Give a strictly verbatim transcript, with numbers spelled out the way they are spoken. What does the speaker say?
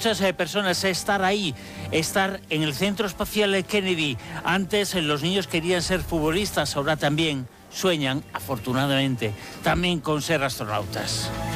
muchas eh, personas estar ahí, estar en el Centro Espacial Kennedy. Antes eh, los niños querían ser futbolistas, ahora también sueñan, afortunadamente, también con ser astronautas.